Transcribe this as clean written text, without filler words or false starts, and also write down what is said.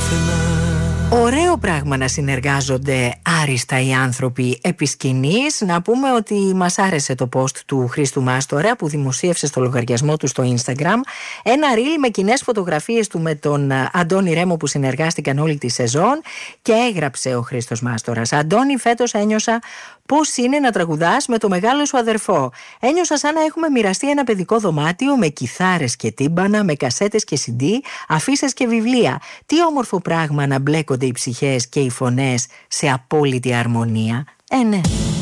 Ωραίο πράγμα να συνεργάζονται άριστα οι άνθρωποι επί σκηνής. Να πούμε ότι μας άρεσε το post του Χρήστου Μάστορα που δημοσίευσε στο λογαριασμό του στο Instagram ένα reel με κοινές φωτογραφίες του με τον Αντώνη Ρέμο που συνεργάστηκαν όλη τη σεζόν και έγραψε ο Χρήστος Μάστορας: Αντώνη, φέτος ένιωσα πώς είναι να τραγουδάς με το μεγάλο σου αδερφό. Ένιωσα σαν να έχουμε μοιραστεί ένα παιδικό δωμάτιο με κιθάρες και τύμπανα, με κασέτες και CD, αφίσες και βιβλία. Τι όμορφο πράγμα να μπλέκονται οι ψυχές και οι φωνές σε απόλυτη αρμονία. Ναι.